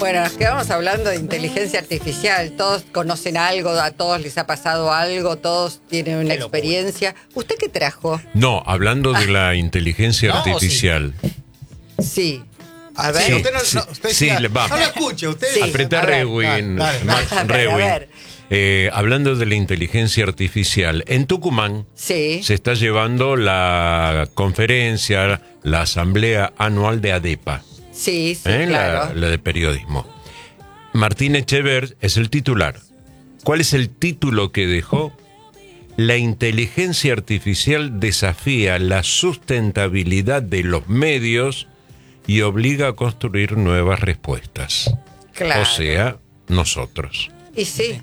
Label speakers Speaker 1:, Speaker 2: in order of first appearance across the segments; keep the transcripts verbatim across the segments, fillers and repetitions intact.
Speaker 1: Bueno, nos quedamos hablando de inteligencia artificial. Todos conocen algo, a todos les ha pasado algo, todos tienen una experiencia. ¿Usted qué trajo?
Speaker 2: No, hablando de la inteligencia
Speaker 3: No,
Speaker 2: artificial.
Speaker 1: Sí.
Speaker 3: A ver,
Speaker 2: Sí,
Speaker 3: usted no,
Speaker 2: sí,
Speaker 3: no, usted
Speaker 2: sí,
Speaker 3: decía,
Speaker 2: le va.
Speaker 3: no lo escuche, usted.
Speaker 1: Sí.
Speaker 2: Apretá
Speaker 1: a ver,
Speaker 2: Rewind,
Speaker 3: dale, dale.
Speaker 2: Max
Speaker 1: A ver, a
Speaker 2: Rewind.
Speaker 1: ver.
Speaker 2: Eh, hablando de la inteligencia artificial, en Tucumán
Speaker 1: Sí.
Speaker 2: se está llevando la conferencia, la asamblea anual de ADEPA,
Speaker 1: Sí, sí,
Speaker 2: ¿eh?
Speaker 1: claro.
Speaker 2: la, la de periodismo. Martín Echever es el titular. ¿Cuál es el título que dejó? La inteligencia artificial desafía la sustentabilidad de los medios y obliga a construir nuevas respuestas.
Speaker 1: Claro.
Speaker 2: O sea, nosotros.
Speaker 1: Y sí.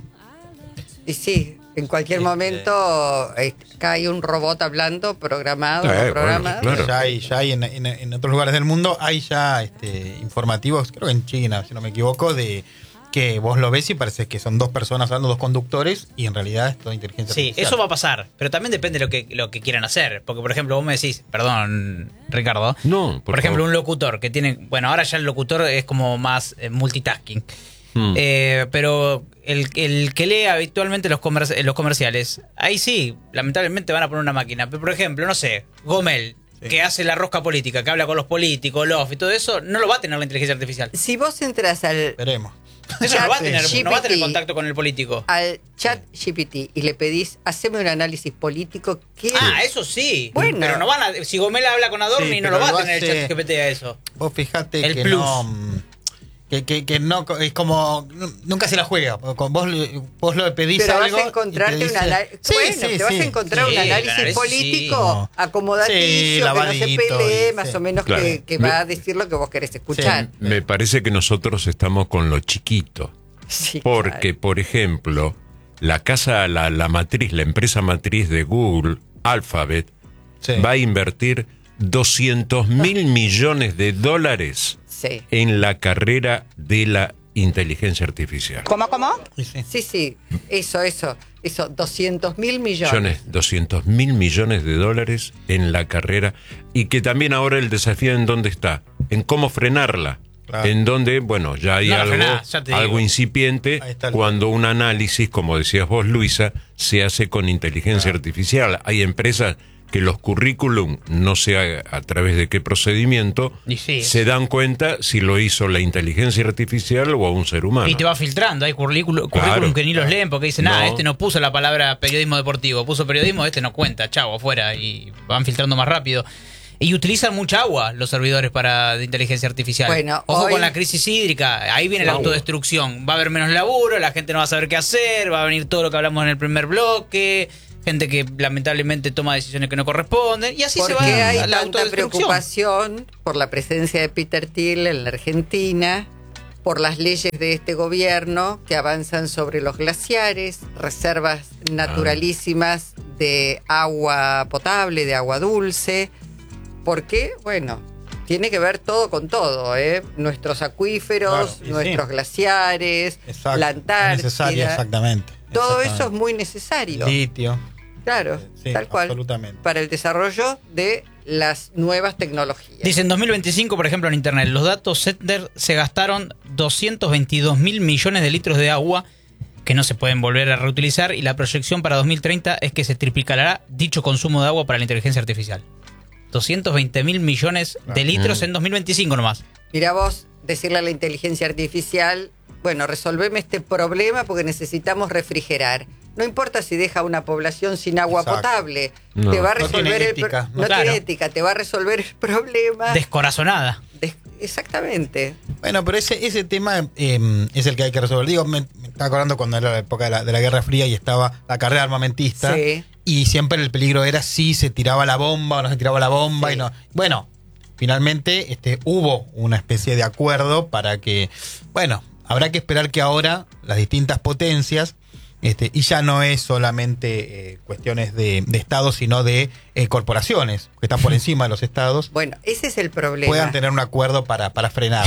Speaker 1: Y sí. En cualquier momento eh, acá hay un robot hablando, programado,
Speaker 2: Eh,
Speaker 1: no programado.
Speaker 2: bueno, claro.
Speaker 3: Ya hay, ya hay en, en- en otros lugares del mundo, hay ya este, informativos, creo que en China, si no me equivoco, de que vos lo ves y parece que son dos personas hablando, dos conductores, y en realidad es toda inteligencia
Speaker 4: Sí,
Speaker 3: artificial.
Speaker 4: eso va a pasar, pero también depende de lo que, lo que quieran hacer. Porque, por ejemplo, vos me decís, perdón, Ricardo.
Speaker 2: No,
Speaker 4: por,
Speaker 2: por
Speaker 4: ejemplo,
Speaker 2: favor.
Speaker 4: un locutor que tiene. Bueno, ahora ya el locutor es como más eh, multitasking.
Speaker 2: Hmm.
Speaker 4: Eh, pero el, el que lee habitualmente los, comer- los comerciales, ahí sí, lamentablemente van a poner una máquina. Pero, por ejemplo, no sé, Gomel,
Speaker 3: Sí.
Speaker 4: que hace la rosca política, que habla con los políticos, Love y todo eso, no lo va a tener la inteligencia artificial.
Speaker 1: Si vos entras al,
Speaker 3: Veremos.
Speaker 4: Eso no va a
Speaker 1: Chat
Speaker 4: tener, no va a tener
Speaker 1: G P T.
Speaker 4: contacto con el político.
Speaker 1: al chat G P T y le pedís, haceme un análisis político, ¿qué?
Speaker 4: Ah, eso sí.
Speaker 1: Bueno.
Speaker 4: Pero no van a. Si Gomel habla con Adorni,
Speaker 3: Sí,
Speaker 4: no
Speaker 3: pero
Speaker 4: lo va a
Speaker 3: lo
Speaker 4: tener
Speaker 3: hace-
Speaker 4: el chat G P T a eso.
Speaker 3: Vos fijate
Speaker 4: El
Speaker 3: que
Speaker 4: plus.
Speaker 3: no. mm, Que, que, que no, es como, nunca se la juega. Con vos, vos lo pedís
Speaker 1: Pero
Speaker 3: algo.
Speaker 1: vas a
Speaker 3: y
Speaker 1: encontrarte
Speaker 3: te
Speaker 1: un
Speaker 3: dice-
Speaker 1: análisis.
Speaker 3: Sí,
Speaker 1: Bueno,
Speaker 3: sí,
Speaker 1: te vas
Speaker 3: sí.
Speaker 1: a encontrar
Speaker 4: Sí,
Speaker 1: un análisis
Speaker 4: claro,
Speaker 1: político
Speaker 3: sí.
Speaker 1: acomodaticio,
Speaker 3: Sí,
Speaker 1: que no se
Speaker 3: lavadito
Speaker 1: pelee,
Speaker 3: y-
Speaker 1: más
Speaker 3: sí.
Speaker 1: o menos
Speaker 2: Claro.
Speaker 1: que, que
Speaker 2: Me-
Speaker 1: va a decir lo que vos querés escuchar.
Speaker 2: Me parece que nosotros estamos con lo chiquito.
Speaker 1: Sí,
Speaker 2: Porque,
Speaker 1: claro.
Speaker 2: por ejemplo, la casa, la, la matriz, la empresa matriz de Google, Alphabet,
Speaker 3: Sí.
Speaker 2: va a invertir doscientos mil millones de dólares
Speaker 1: Sí.
Speaker 2: en la carrera de la inteligencia artificial.
Speaker 5: ¿Cómo, cómo?
Speaker 3: Sí, sí.
Speaker 1: Sí, sí, eso, eso, eso, doscientos mil millones.
Speaker 2: Millones, doscientos mil millones de dólares en la carrera, y que también ahora el desafío en dónde está, en cómo frenarla,
Speaker 3: Claro.
Speaker 2: en donde, bueno, ya hay
Speaker 4: No la
Speaker 2: algo,
Speaker 4: frenás, ya te digo.
Speaker 2: algo incipiente
Speaker 3: Ahí está el-
Speaker 2: cuando un análisis, como decías vos, Luisa, se hace con inteligencia
Speaker 3: Claro.
Speaker 2: artificial. Hay empresas que los currículum, no sé a, a través de qué procedimiento,
Speaker 4: Y sí.
Speaker 2: se dan cuenta si lo hizo la inteligencia artificial o a un ser humano.
Speaker 4: Y te va filtrando, hay currículum, currículum
Speaker 2: Claro.
Speaker 4: que ni los leen porque dicen, ah,
Speaker 2: No.
Speaker 4: este no puso la palabra periodismo deportivo, puso periodismo, este no cuenta, chavo, afuera, y van filtrando más rápido. Y utilizan mucha agua los servidores para de inteligencia artificial.
Speaker 1: Bueno,
Speaker 4: Ojo
Speaker 1: hoy-
Speaker 4: con la crisis hídrica, ahí viene la
Speaker 2: Agua.
Speaker 4: autodestrucción. Va a haber menos laburo, la gente no va a saber qué hacer, va a venir todo lo que hablamos en el primer bloque, gente que lamentablemente toma decisiones que no corresponden, y así
Speaker 1: ¿Por
Speaker 4: se va
Speaker 1: qué hay
Speaker 4: a la
Speaker 1: tanta
Speaker 4: autodestrucción.
Speaker 1: preocupación por la presencia de Peter Thiel en la Argentina, por las leyes de este gobierno que avanzan sobre los glaciares, reservas naturalísimas de agua potable, de agua dulce? ¿Por qué? Bueno, tiene que ver todo con todo, ¿eh? Nuestros acuíferos,
Speaker 3: Claro, y sí.
Speaker 1: nuestros glaciares,
Speaker 3: Exacto.
Speaker 1: la
Speaker 3: Es necesario,
Speaker 1: Antártida.
Speaker 3: exactamente.
Speaker 1: Todo eso es
Speaker 3: Exactamente.
Speaker 1: muy necesario.
Speaker 3: Litio.
Speaker 1: Claro,
Speaker 3: Sí,
Speaker 1: tal cual.
Speaker 3: absolutamente.
Speaker 1: Para el desarrollo de las nuevas tecnologías.
Speaker 4: Dice, en dos mil veinticinco, por ejemplo, en Internet, los datos Sender se gastaron doscientos veintidós mil millones de litros de agua que no se pueden volver a reutilizar, y la proyección para dos mil treinta es que se triplicará dicho consumo de agua para la inteligencia artificial. doscientos veinte mil millones de litros en dos mil veinticinco nomás.
Speaker 1: Mirá vos, decirle a la inteligencia artificial, bueno, resolveme este problema porque necesitamos refrigerar. No importa si deja una población sin agua
Speaker 3: Exacto.
Speaker 1: potable,
Speaker 2: No.
Speaker 1: te va a
Speaker 3: No
Speaker 1: resolver
Speaker 3: tiene
Speaker 1: el
Speaker 3: ética,
Speaker 1: pro-
Speaker 3: no,
Speaker 1: no
Speaker 4: claro.
Speaker 1: tiene ética, te va a resolver el problema.
Speaker 4: Descorazonada.
Speaker 1: Des- Exactamente.
Speaker 3: Bueno, pero ese, ese tema eh, es el que hay que resolver. Digo, me, me estaba acordando cuando era la época de la, de la Guerra Fría y estaba la carrera armamentista.
Speaker 1: Sí.
Speaker 3: Y siempre el peligro era si se tiraba la bomba o no se tiraba la bomba.
Speaker 1: Sí.
Speaker 3: Y no. Bueno, finalmente este, hubo una especie de acuerdo para que. Bueno, habrá que esperar que ahora las distintas potencias. Este, y ya no es solamente eh, cuestiones de, de estados, sino de eh, corporaciones que están por encima de los estados,
Speaker 1: Bueno, ese es el problema.
Speaker 3: puedan tener un acuerdo para, para frenar.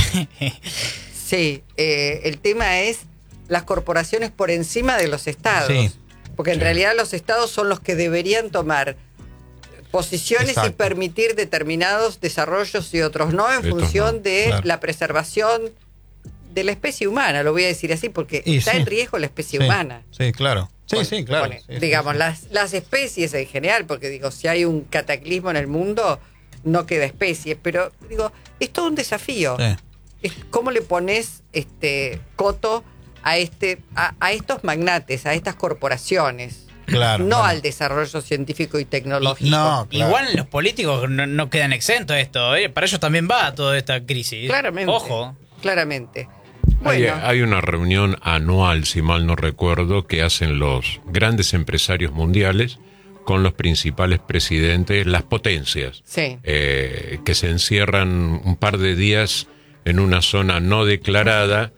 Speaker 1: Sí, eh, el tema es las corporaciones por encima de los estados.
Speaker 3: Sí.
Speaker 1: Porque en
Speaker 2: Sí.
Speaker 1: realidad los estados son los que deberían tomar posiciones y
Speaker 3: Exacto.
Speaker 1: permitir determinados desarrollos y otros no, en
Speaker 2: Estos
Speaker 1: función
Speaker 2: no,
Speaker 1: de
Speaker 3: claro.
Speaker 1: la preservación de la especie humana, lo voy a decir así, porque
Speaker 3: Y
Speaker 1: está
Speaker 3: sí.
Speaker 1: en riesgo la especie
Speaker 3: Sí,
Speaker 1: humana.
Speaker 3: Sí, claro. Sí,
Speaker 1: Pon-
Speaker 3: sí, claro.
Speaker 1: pone,
Speaker 3: Sí, sí,
Speaker 1: digamos,
Speaker 3: sí.
Speaker 1: Las, las especies en general, porque digo, si hay un cataclismo en el mundo, no queda especie, pero digo, es todo un desafío.
Speaker 3: Sí.
Speaker 1: Es ¿Cómo le pones este coto a este a, a estos magnates, a estas corporaciones?
Speaker 3: Claro,
Speaker 1: no
Speaker 3: bueno.
Speaker 1: al desarrollo científico y tecnológico.
Speaker 3: No, claro.
Speaker 4: Igual los políticos no, no quedan exentos de esto, ¿eh? Para ellos también va toda esta crisis.
Speaker 1: Claramente.
Speaker 4: Ojo.
Speaker 1: Claramente.
Speaker 2: Hay,
Speaker 1: Bueno,
Speaker 2: hay una reunión anual, si mal no recuerdo, que hacen los grandes empresarios mundiales con los principales presidentes, las potencias,
Speaker 1: sí.
Speaker 2: eh, que se encierran un par de días en una zona no declarada,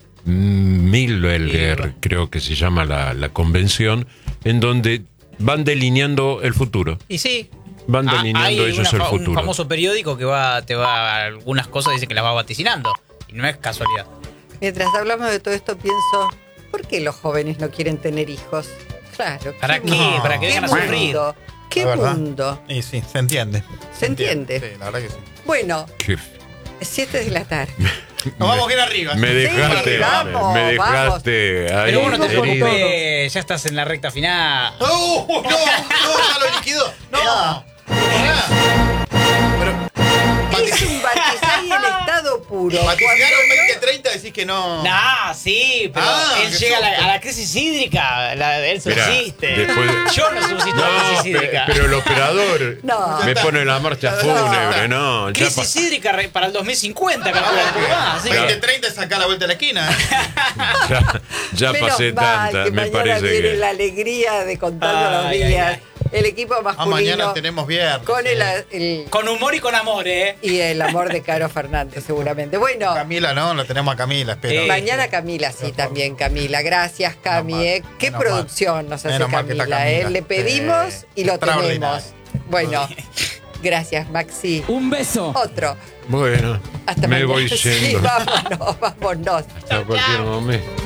Speaker 2: Milberger, creo que se llama la, la convención, en donde van delineando el futuro.
Speaker 4: Y sí.
Speaker 2: Van
Speaker 4: Ah,
Speaker 2: delineando
Speaker 4: hay
Speaker 2: ellos
Speaker 4: una
Speaker 2: el
Speaker 4: fa- un
Speaker 2: futuro.
Speaker 4: famoso periódico que va, te va algunas cosas, dice que las va vaticinando. Y no es casualidad.
Speaker 1: Mientras hablamos de todo esto, pienso, ¿por qué los jóvenes no quieren tener hijos? Claro.
Speaker 4: ¿Para qué?
Speaker 1: mundo,
Speaker 4: ¿Para que vengan a sufrir?
Speaker 1: mundo, ¿Qué
Speaker 3: La verdad.
Speaker 1: mundo?
Speaker 3: Y sí, se entiende.
Speaker 1: ¿Se entiende?
Speaker 3: Sí, la verdad que sí.
Speaker 1: Bueno,
Speaker 2: Qué-
Speaker 1: siete de la tarde.
Speaker 3: Nos vamos bien arriba.
Speaker 2: Me dejaste,
Speaker 1: vamos,
Speaker 2: me dejaste ahí.
Speaker 4: Pero bueno, te
Speaker 1: herido.
Speaker 4: preocupes, ya estás en la recta final.
Speaker 3: ¡No! ¡No! ¡No! ¡Ya lo liquidó! ¡No! Pará. Pero.
Speaker 1: Es un batisay en estado puro.
Speaker 3: Vaticinaron veinte treinta, decís que no.
Speaker 4: Nah, sí, pero
Speaker 3: Ah,
Speaker 4: él
Speaker 3: qué
Speaker 4: llega a la,
Speaker 3: susto.
Speaker 4: a la crisis hídrica. La, él
Speaker 2: Mirá,
Speaker 4: subsiste.
Speaker 2: después de-
Speaker 4: Yo no subsisto la
Speaker 2: No,
Speaker 4: crisis
Speaker 2: pe-
Speaker 4: hídrica.
Speaker 2: pero el operador
Speaker 1: No.
Speaker 2: me pone la marcha fúnebre, no. Ya,
Speaker 4: Crisis
Speaker 2: pa-
Speaker 4: hídrica re- para el dos mil cincuenta, calcula un poco más. así que-
Speaker 3: veinte treinta es acá a la vuelta de la esquina.
Speaker 2: ya, ya
Speaker 1: Menos
Speaker 2: pasé
Speaker 1: mal
Speaker 2: tanta,
Speaker 1: que
Speaker 2: me
Speaker 1: mañana
Speaker 2: parece
Speaker 1: viene
Speaker 2: que.
Speaker 1: la alegría de contarnos los
Speaker 4: Ay,
Speaker 1: días.
Speaker 4: ay, ay.
Speaker 1: El equipo
Speaker 3: Ah,
Speaker 1: masculino
Speaker 3: mañana tenemos viernes.
Speaker 1: con el,
Speaker 3: sí.
Speaker 1: el-
Speaker 4: Con humor y con amor, ¿eh?
Speaker 1: y el amor de Caro Fernández, seguramente. Bueno,
Speaker 3: Camila, ¿no? Lo tenemos a Camila, espero.
Speaker 4: Eh,
Speaker 1: mañana Camila, sí, también Camila. Gracias, Cami.
Speaker 3: Menos mal,
Speaker 1: eh. Qué
Speaker 3: menos
Speaker 1: producción nos hace
Speaker 3: Menos mal que está
Speaker 1: Camila, ¿eh?
Speaker 3: Camila.
Speaker 1: Le pedimos
Speaker 3: Sí,
Speaker 1: y lo
Speaker 3: extraordinario.
Speaker 1: tenemos. Bueno, gracias, Maxi.
Speaker 5: Un beso.
Speaker 1: Otro.
Speaker 2: Bueno,
Speaker 1: Hasta
Speaker 2: me
Speaker 1: mañana.
Speaker 2: voy
Speaker 1: Sí,
Speaker 2: yendo.
Speaker 1: vámonos, vámonos.
Speaker 2: Hasta cualquier momento.